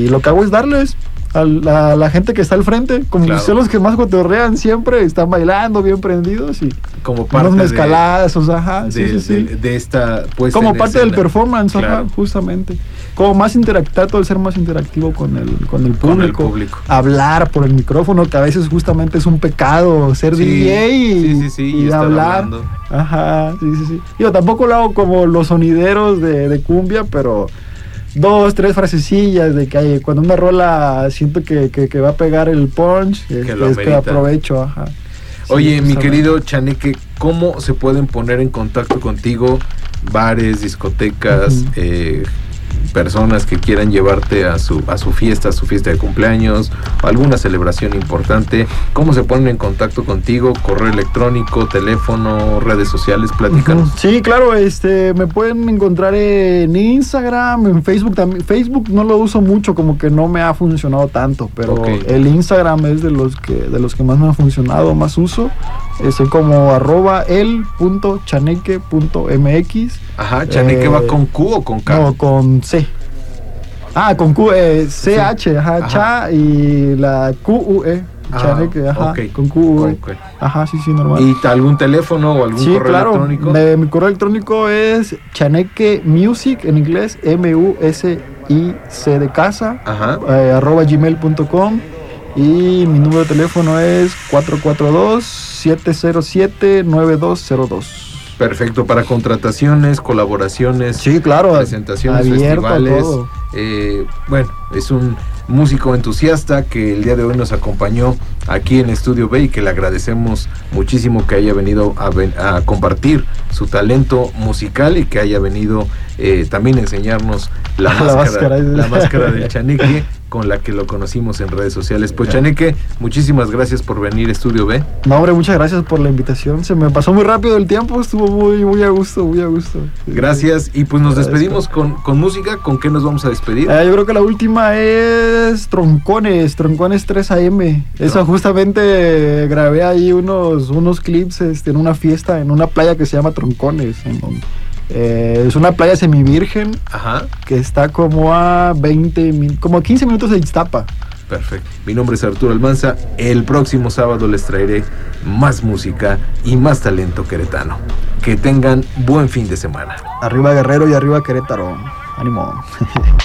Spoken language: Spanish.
y lo que hago es darles a la gente que está al frente, como son los que más cotorrean siempre, están bailando bien prendidos y como parte unos mezcalazos, de esta puesta como en parte escena. del performance, justamente. Como más trato de ser más interactivo con el público, hablar por el micrófono, que a veces justamente es un pecado ser DJ y hablar. Hablando. Yo tampoco lo hago como los sonideros de cumbia, pero 2, 3 frasecillas de que cuando una rola siento que va a pegar el punch, que aprovecho. Oye, mi querido Chaneque, ¿cómo se pueden poner en contacto contigo bares, discotecas, personas que quieran llevarte a su fiesta de cumpleaños o alguna celebración importante? ¿Cómo se ponen en contacto contigo? Correo electrónico, teléfono, redes sociales, platícanos. Sí, claro, me pueden encontrar en Instagram, en Facebook también. Facebook no lo uso mucho, como que no me ha funcionado tanto, pero el Instagram es de los que más me ha funcionado, más uso. Soy como @el.chaneque.mx. Ajá, Chaneque va con Q o con K. No, con C. Con Q, CH, Cha y la QUE. Chaneque, con QUE. Sí, normal. ¿Y algún teléfono o algún correo electrónico? Mi correo electrónico es chanequemusic, en inglés, MUSIC de casa, @gmail.com. Y mi número de teléfono es 442-707-9202. Perfecto, para contrataciones, colaboraciones, presentaciones, festivales. Bueno, es un músico entusiasta que el día de hoy nos acompañó aquí en Estudio B y que le agradecemos muchísimo que haya venido a compartir su talento musical y que haya venido también a enseñarnos la máscara del Chaneque, con la que lo conocimos en redes sociales. Pues Chaneque, muchísimas gracias por venir a Estudio B. No, hombre, muchas gracias por la invitación. Se me pasó muy rápido el tiempo, estuvo muy a gusto, Gracias, y pues nos despedimos con música. ¿Con qué nos vamos a despedir? Yo creo que la última es Troncones 3 AM. Esa justamente grabé ahí unos clips en una fiesta, en una playa que se llama Troncones, es una playa semivirgen que está como a 15 minutos de Iztapa. Perfecto. Mi nombre es Arturo Almanza. El próximo sábado les traeré más música y más talento queretano. Que tengan buen fin de semana. Arriba Guerrero y arriba Querétaro. Ánimo.